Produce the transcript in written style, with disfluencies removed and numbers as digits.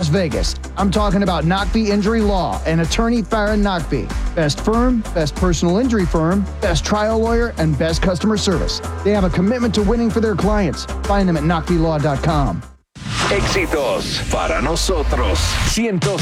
Las Vegas. I'm talking about Knockby Injury Law and attorney Farron Knockby. Best firm, best personal injury firm, best trial lawyer, and best customer service. They have a commitment to winning for their clients. Find them at knockbylaw.com. Éxitos para nosotros.